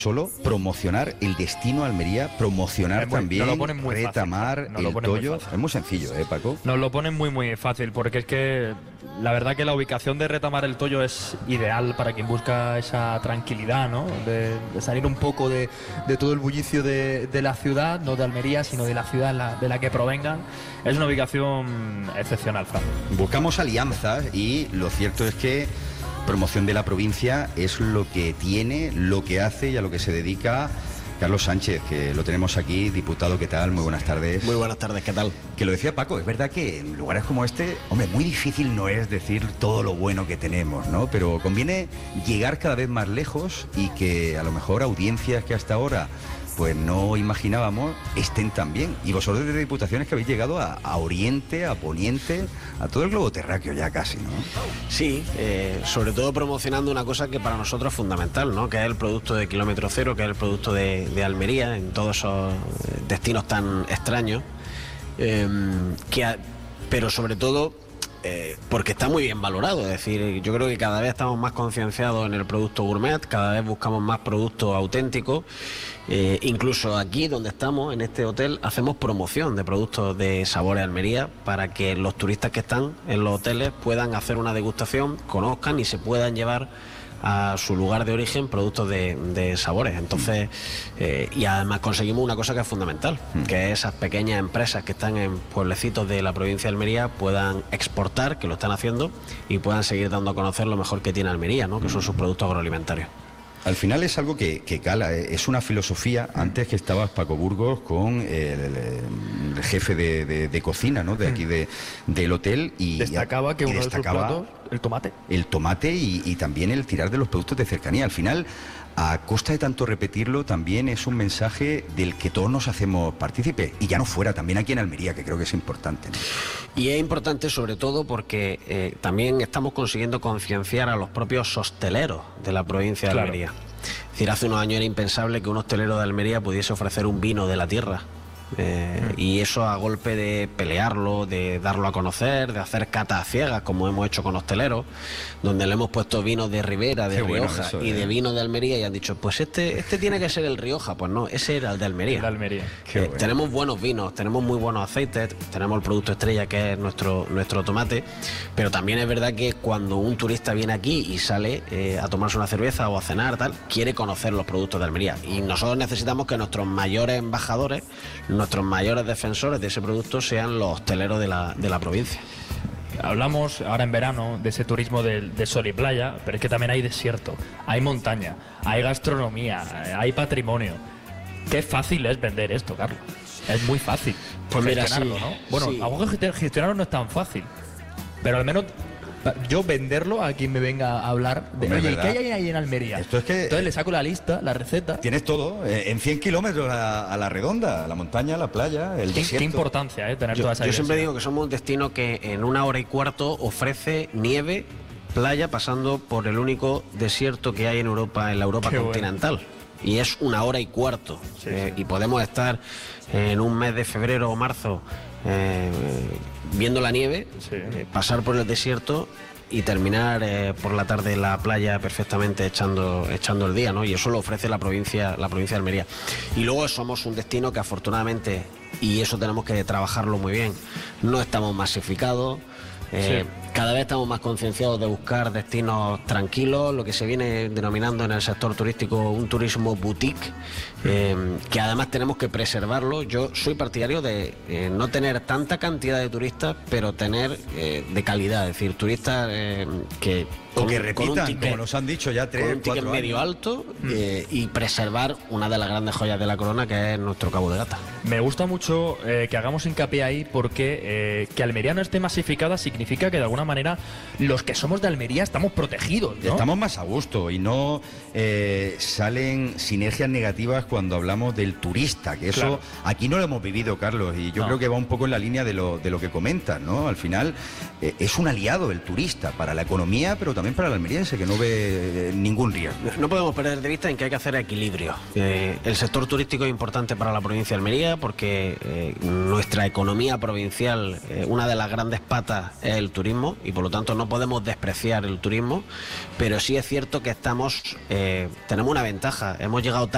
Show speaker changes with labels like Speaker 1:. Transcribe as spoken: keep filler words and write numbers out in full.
Speaker 1: Solo promocionar el destino Almería, promocionar
Speaker 2: muy,
Speaker 1: también
Speaker 2: no lo ponen muy
Speaker 1: Retamar,
Speaker 2: fácil, no
Speaker 1: el Toyo. Es muy sencillo, ¿eh, Paco?
Speaker 2: Nos lo ponen muy muy fácil, porque es que la verdad que la ubicación de Retamar el Toyo es ideal para quien busca esa tranquilidad, ¿no? De, de salir un poco de, de todo el bullicio de, de la ciudad, no de Almería, sino de la ciudad en la, de la que provengan. Es una ubicación excepcional, Fran.
Speaker 1: Buscamos alianzas y lo cierto es que promoción de la provincia es lo que tiene, lo que hace y a lo que se dedica Carlos Sánchez, que lo tenemos aquí. Diputado, ¿qué tal? Muy buenas tardes.
Speaker 3: Muy buenas tardes, ¿qué tal?
Speaker 1: Que lo decía Paco, es verdad que en lugares como este, hombre, muy difícil no es decir todo lo bueno que tenemos, ¿no? Pero conviene llegar cada vez más lejos y que a lo mejor audiencias que hasta ahora pues no imaginábamos estén tan bien. Y vosotros desde Diputaciones que habéis llegado a, a Oriente, a Poniente, a todo el globo terráqueo ya casi, ¿no?
Speaker 3: Sí, eh, sobre todo promocionando una cosa que para nosotros es fundamental, ¿no? Que es el producto de kilómetro cero, que es el producto de, de Almería, en todos esos destinos tan extraños, eh, que a, pero sobre todo Eh, porque está muy bien valorado. Es decir, yo creo que cada vez estamos más concienciados en el producto gourmet, cada vez buscamos más productos auténticos, eh, incluso aquí donde estamos, en este hotel, hacemos promoción de productos de Sabores Almería para que los turistas que están en los hoteles puedan hacer una degustación, conozcan y se puedan llevar a su lugar de origen productos de, de Sabores. Entonces, eh, y además conseguimos una cosa que es fundamental, mm. que esas pequeñas empresas que están en pueblecitos de la provincia de Almería puedan exportar, que lo están haciendo, y puedan seguir dando a conocer lo mejor que tiene Almería, ¿no? Que son sus productos agroalimentarios.
Speaker 1: Al final es algo que, que cala, es una filosofía. Antes que estabas, Paco Burgos, con el, el, el jefe de, de, de cocina, ¿no? De aquí de, del hotel, y
Speaker 2: destacaba que
Speaker 1: y
Speaker 2: uno
Speaker 1: destacaba
Speaker 2: de sus platos, el tomate.
Speaker 1: El tomate y, y también el tirar de los productos de cercanía. Al final, a costa de tanto repetirlo, también es un mensaje del que todos nos hacemos partícipe, y ya no fuera, también aquí en Almería, que creo que es importante, ¿no?
Speaker 3: Y es importante sobre todo porque eh, también estamos consiguiendo concienciar a los propios hosteleros de la provincia de Almería. Claro. Es decir, hace unos años era impensable que un hostelero de Almería pudiese ofrecer un vino de la tierra. Eh, mm. Y eso a golpe de pelearlo, de darlo a conocer, de hacer catas ciegas, como hemos hecho con hosteleros, donde le hemos puesto vinos de Ribera, de Qué Rioja bueno eso, y eh. de vino de Almería, y han dicho, pues este este tiene que ser el Rioja. Pues no, ese era el de Almería.
Speaker 2: El de Almería.
Speaker 3: Eh, bueno. Tenemos buenos vinos, tenemos muy buenos aceites, tenemos el producto estrella que es nuestro, nuestro tomate, pero también es verdad que cuando un turista viene aquí y sale eh, a tomarse una cerveza o a cenar, tal, quiere conocer los productos de Almería, y nosotros necesitamos que nuestros mayores embajadores, nuestros mayores defensores de ese producto sean los hosteleros de la, de la provincia.
Speaker 2: Hablamos ahora en verano de ese turismo de, de sol y playa, pero es que también hay desierto, hay montaña, hay gastronomía, hay patrimonio. Qué fácil es vender esto, Carlos. Es muy fácil.
Speaker 3: Pues mira, sí,
Speaker 2: ¿no? Bueno,
Speaker 3: sí.
Speaker 2: algo que gestionarlo no es tan fácil, pero al menos yo venderlo a quien me venga a hablar de, oye, ¿qué hay ahí en Almería?
Speaker 1: Esto es que
Speaker 2: entonces le saco la lista, la receta.
Speaker 1: Tienes todo, eh, en cien kilómetros a, a la redonda, la montaña, la playa, el
Speaker 2: ¿Qué,
Speaker 1: desierto.
Speaker 2: Qué importancia, eh, tener
Speaker 3: yo,
Speaker 2: toda esa
Speaker 3: Yo
Speaker 2: diversidad.
Speaker 3: siempre digo que somos un destino que en una hora y cuarto ofrece nieve, playa, pasando por el único desierto que hay en Europa, en la Europa Qué continental. Bueno. Y es una hora y cuarto. Sí, eh, sí. Y podemos estar en un mes de febrero o marzo eh, viendo la nieve, sí. eh, pasar por el desierto y terminar eh, por la tarde en la playa perfectamente echando, echando el día, ¿no? Y eso lo ofrece la provincia, la provincia de Almería. Y luego somos un destino que afortunadamente, y eso tenemos que trabajarlo muy bien, no estamos masificados. Eh, sí. Cada vez estamos más concienciados de buscar destinos tranquilos, lo que se viene denominando en el sector turístico un turismo boutique, eh, que además tenemos que preservarlo. Yo soy partidario de eh, no tener tanta cantidad de turistas, pero tener eh, de calidad, es decir, turistas eh, que
Speaker 1: o que repitan, ticket, como nos han dicho ya tres,
Speaker 3: con un ticket medio
Speaker 1: años.
Speaker 3: alto eh, y preservar una de las grandes joyas de la corona, que es nuestro Cabo de Gata.
Speaker 2: Me gusta mucho eh, que hagamos hincapié ahí, porque eh, que Almería no esté masificada significa que de alguna manera los que somos de Almería estamos protegidos, ¿no?
Speaker 1: Estamos más a gusto y no eh, salen sinergias negativas cuando hablamos del turista, que eso claro. Aquí no lo hemos vivido, Carlos, y yo no. creo que va un poco en la línea de lo, de lo que comentas, ¿no? Al final eh, es un aliado el turista para la economía, pero también para el almeriense, que no ve eh, ningún riesgo.
Speaker 3: No podemos perder de vista en que hay que hacer equilibrio. Eh, el sector turístico es importante para la provincia de Almería porque eh, nuestra economía provincial, eh, una de las grandes patas es el turismo, y por lo tanto no podemos despreciar el turismo, pero sí es cierto que estamos, eh, tenemos una ventaja, hemos llegado tarde